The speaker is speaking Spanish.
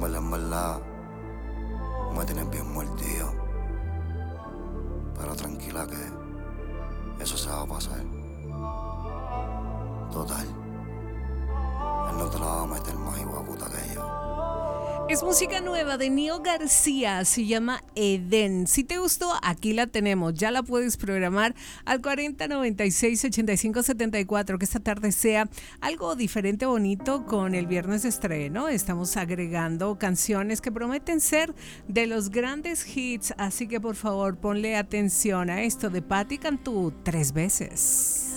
en verdad, me tienes bien mordido. Pero tranquila que eso se va a pasar. Total, él no te la va a meter más igual puta que yo. Es música nueva de Nio García, se llama Edén. Si te gustó, aquí la tenemos. Ya la puedes programar al 4096-8574. Que esta tarde sea algo diferente, bonito con el viernes de estreno. Estamos agregando canciones que prometen ser de los grandes hits. Así que por favor, ponle atención a esto de Patti Cantú 3 veces.